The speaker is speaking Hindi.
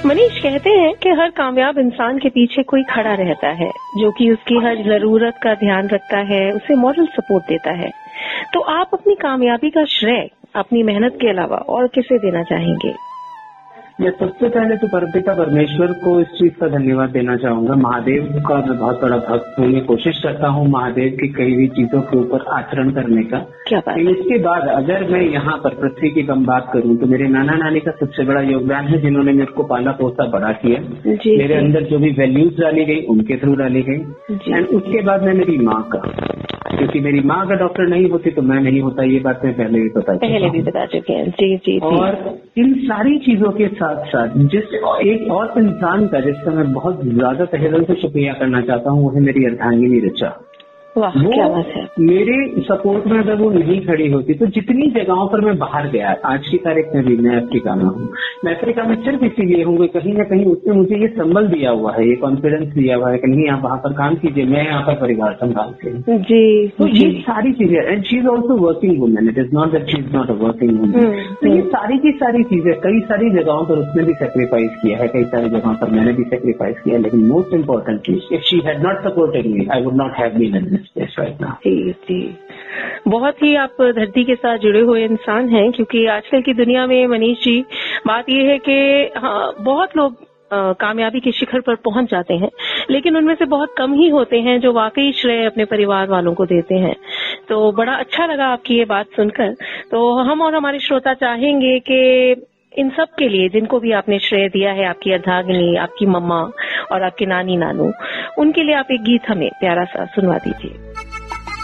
मनीष कहते हैं कि हर कामयाब इंसान के पीछे कोई खड़ा रहता है जो कि उसकी हर जरूरत का ध्यान रखता है, उसे मॉरल सपोर्ट देता है। तो आप अपनी कामयाबी का श्रेय अपनी मेहनत के अलावा और किसे देना चाहेंगे? मैं सबसे पहले तो परमपिता परमेश्वर को इस चीज का धन्यवाद देना चाहूंगा। महादेव का मैं बहुत बड़ा भक्त हूँ, मैं कोशिश करता हूँ महादेव की कई भी चीजों के ऊपर आचरण करने का। इसके बाद अगर मैं यहाँ पर पृथ्वी की हम बात करूँ तो मेरे नाना नानी का सबसे बड़ा योगदान है, जिन्होंने मेरे को पाला पोसा बड़ा किया। मेरे अंदर जो भी वैल्यूज डाली गई उनके थ्रू डाली गई। एंड उसके बाद में मेरी माँ का, क्योंकि मेरी माँ अगर डॉक्टर नहीं होती तो मैं नहीं होता, ये बात मैं पहले भी बता चुके हैं। जी। और इन सारी चीजों के साथ साथ जिस एक और इंसान का जिसका मैं बहुत ज्यादा तहे दिल से शुक्रिया करना चाहता हूँ, वो है मेरी अर्धांगिनी ऋचा। वाह, क्या बात है। मेरे सपोर्ट में अगर वो नहीं खड़ी होती तो जितनी जगहों पर मैं बाहर गया, आज की तारीख में भी मैं अफ्रीका में हूँ। मैं अफ्रीका में सिर्फ इसीलिए हूँ कि कहीं ना कहीं उसने मुझे ये संबल दिया हुआ है, ये कॉन्फिडेंस दिया हुआ है कि नहीं आप वहाँ पर काम कीजिए, मैं यहाँ पर परिवार संभालती हूँ। जी, तो ये सारी चीजें, and she is also working women, it is not that she is not a working women. तो ये सारी की सारी चीजें, कई सारी जगहों पर उसने भी सेक्रीफाइस किया है, कई सारी जगहों पर मैंने भी सेक्रीफाइस किया, लेकिन most importantly if she had not supported me I would not have been in this place right now. जी, बहुत ही आप धरती के साथ जुड़े हुए इंसान हैं, क्योंकि आजकल की दुनिया में मनीष जी बात यह है कि बहुत लोग कामयाबी के शिखर पर पहुंच जाते हैं, लेकिन उनमें से बहुत कम ही होते हैं जो वाकई श्रेय अपने परिवार वालों को देते हैं। तो बड़ा अच्छा लगा आपकी ये बात सुनकर। तो हम और हमारे श्रोता चाहेंगे कि इन सब के लिए जिनको भी आपने श्रेय दिया है, आपकी अर्धांगिनी, आपकी मम्मा और आपके नानी नानू, उनके लिए आप एक गीत हमें प्यारा सा सुनवा दीजिए।